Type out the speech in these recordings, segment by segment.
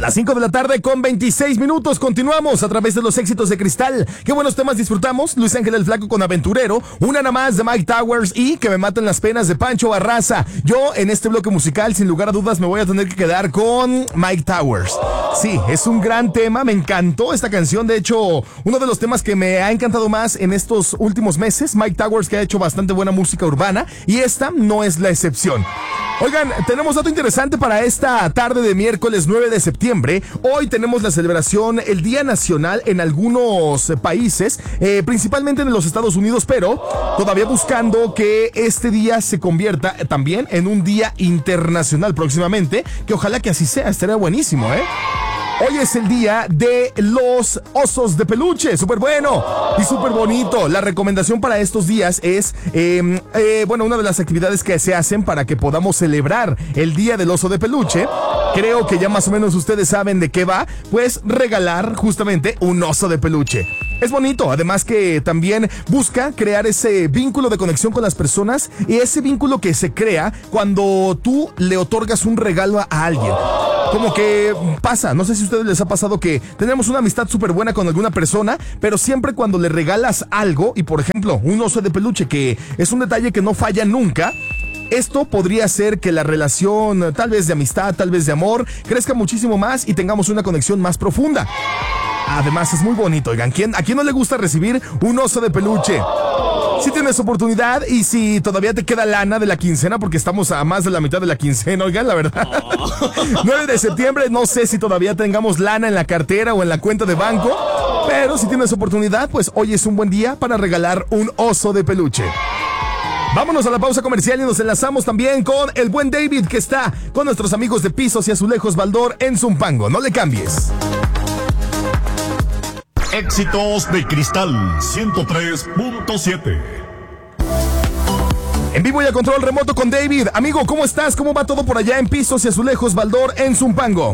Las 5 de la tarde con 26 minutos. Continuamos a través de los éxitos de Cristal. Qué buenos temas disfrutamos. Luis Ángel el Flaco con Aventurero. Una nada más de Mike Towers y Que me maten las penas de Pancho Barraza. Yo en este bloque musical, sin lugar a dudas, me voy a tener que quedar con Mike Towers. Sí, es un gran tema. Me encantó esta canción. De hecho, uno de los temas que me ha encantado más en estos últimos meses. Mike Towers, que ha hecho bastante buena música urbana. Y esta no es la excepción. Oigan, tenemos dato interesante para esta tarde de miércoles 9 de septiembre. Hoy tenemos la celebración, el Día Nacional en algunos países, principalmente en los Estados Unidos, pero todavía buscando que este día se convierta también en un día internacional próximamente, que ojalá que así sea, estaría buenísimo, ¿eh? Hoy es el día de los osos de peluche, súper bueno y súper bonito. La recomendación para estos días es, una de las actividades que se hacen para que podamos celebrar el día del oso de peluche. Creo que ya más o menos ustedes saben de qué va, pues regalar justamente un oso de peluche. Es bonito, además que también busca crear ese vínculo de conexión con las personas y ese vínculo que se crea cuando tú le otorgas un regalo a alguien. Como que pasa, no sé si a ustedes les ha pasado que tenemos una amistad súper buena con alguna persona, pero siempre cuando le regalas algo, y por ejemplo, un oso de peluche, que es un detalle que no falla nunca, esto podría hacer que la relación, tal vez de amistad, tal vez de amor, crezca muchísimo más y tengamos una conexión más profunda. Además es muy bonito, oigan, ¿a quién no le gusta recibir un oso de peluche? Si tienes oportunidad y si todavía te queda lana de la quincena, porque estamos a más de la mitad de la quincena, oigan, la verdad. 9 de septiembre, no sé si todavía tengamos lana en la cartera o en la cuenta de banco, pero si tienes oportunidad, pues hoy es un buen día para regalar un oso de peluche. Vámonos a la pausa comercial y nos enlazamos también con el buen David, que está con nuestros amigos de Pisos y Azulejos Baldor en Zumpango. No le cambies. Éxitos de Cristal 103.7. En vivo y a control remoto con David. Amigo, ¿cómo estás? ¿Cómo va todo por allá en Pisos y Azulejos Baldor en Zumpango?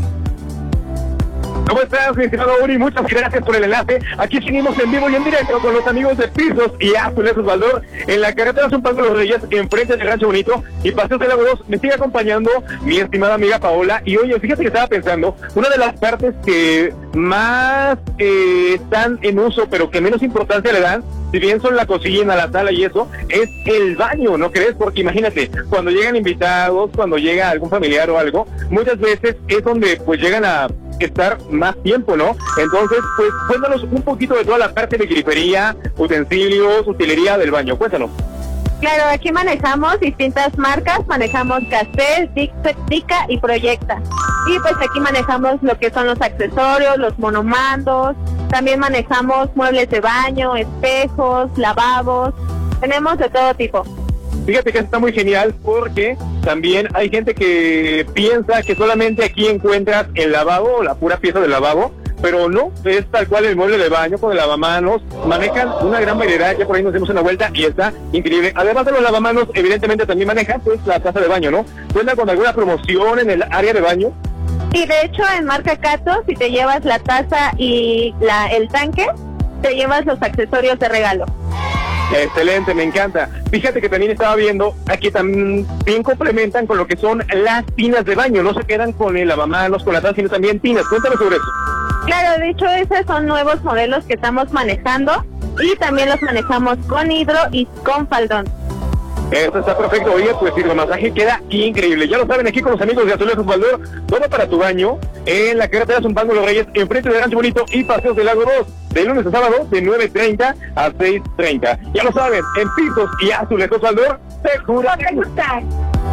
¿Cómo estás, estimado Uri? Muchas gracias por el enlace. Aquí seguimos en vivo y en directo con los amigos de Pisos y Azulejos Baldor en la carretera Zumpango Los Reyes, enfrente del Rancho Bonito y Paseos de Lagos. Me sigue acompañando mi estimada amiga Paola. Y oye, fíjate que estaba pensando, una de las partes que más están en uso, pero que menos importancia le dan, si bien son la cocina, la sala y eso, es el baño, ¿no crees? Porque imagínate, cuando llegan invitados, cuando llega algún familiar o algo, muchas veces es donde pues llegan a estar más tiempo, ¿no? Entonces, pues cuéntanos un poquito de toda la parte de grifería, utensilios, utilería del baño, cuéntanos. Claro, aquí manejamos distintas marcas, manejamos Castel, Dica y Proyecta. Y pues aquí manejamos lo que son los accesorios, los monomandos, también manejamos muebles de baño, espejos, lavabos, tenemos de todo tipo. Fíjate que está muy genial porque también hay gente que piensa que solamente aquí encuentras el lavabo o la pura pieza del lavabo, pero no, es tal cual el mueble de baño con el lavamanos. Manejan una gran variedad, ya por ahí nos dimos una vuelta y está increíble. Además de los lavamanos, evidentemente también manejan pues la taza de baño, ¿no? ¿Cuenta con alguna promoción en el área de baño? Y de hecho en marca Cato, si te llevas la taza y el tanque, te llevas los accesorios de regalo. Excelente, me encanta. Fíjate que también estaba viendo, aquí también complementan con lo que son las tinas de baño, no se quedan con el lavamanos, con la taza, sino también tinas. Cuéntame sobre eso. Claro, de hecho esos son nuevos modelos que estamos manejando y también los manejamos con hidro y con faldón. Eso está perfecto. Oye, pues el masaje queda increíble. Ya lo saben, aquí con los amigos de Azulejos Baldor, todo para tu baño, en la carretera Zumpango Los Reyes, enfrente de Rancho Bonito y Paseos del Lago 2, de lunes a sábado, de 9:30 a 6:30. Ya lo saben, en Pisos y Azulejos Baldor, te juro que gusta.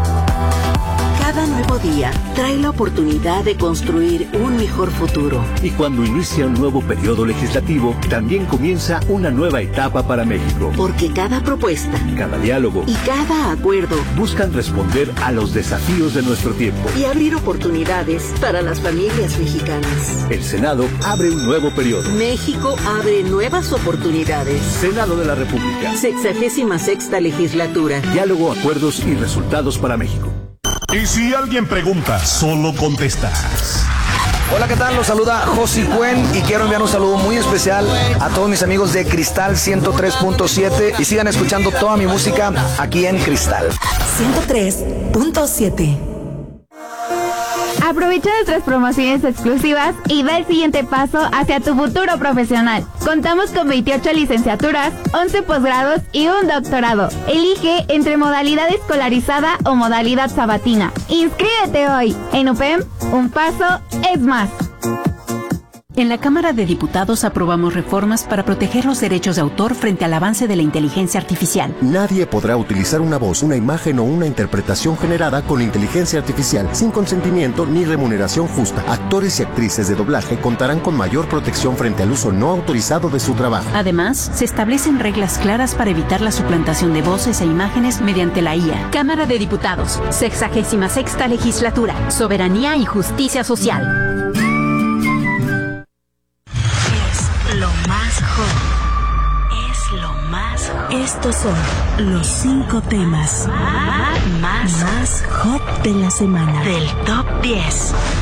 Cada nuevo día trae la oportunidad de construir un mejor futuro. Y cuando inicia un nuevo periodo legislativo, también comienza una nueva etapa para México. Porque cada propuesta, cada diálogo y cada acuerdo buscan responder a los desafíos de nuestro tiempo y abrir oportunidades para las familias mexicanas. El Senado abre un nuevo periodo. México abre nuevas oportunidades. Senado de la República. 66ª legislatura. Diálogo, acuerdos y resultados para México. Y si alguien pregunta, solo contestas. Hola, ¿qué tal? Los saluda Josi Cuen y quiero enviar un saludo muy especial a todos mis amigos de Cristal 103.7 y sigan escuchando toda mi música aquí en Cristal 103.7. Aprovecha nuestras promociones exclusivas y da el siguiente paso hacia tu futuro profesional. Contamos con 28 licenciaturas, 11 posgrados y un doctorado. Elige entre modalidad escolarizada o modalidad sabatina. ¡Inscríbete hoy! En UPEM, un paso es más. En la Cámara de Diputados aprobamos reformas para proteger los derechos de autor frente al avance de la inteligencia artificial. Nadie podrá utilizar una voz, una imagen o una interpretación generada con inteligencia artificial sin consentimiento ni remuneración justa. Actores y actrices de doblaje contarán con mayor protección frente al uso no autorizado de su trabajo. Además, se establecen reglas claras para evitar la suplantación de voces e imágenes mediante la IA. Cámara de Diputados, 66ª Legislatura, Soberanía y Justicia Social. Lo más hot. Es lo más hot. Estos son los 5 temas más hot de la semana. Del Top 10.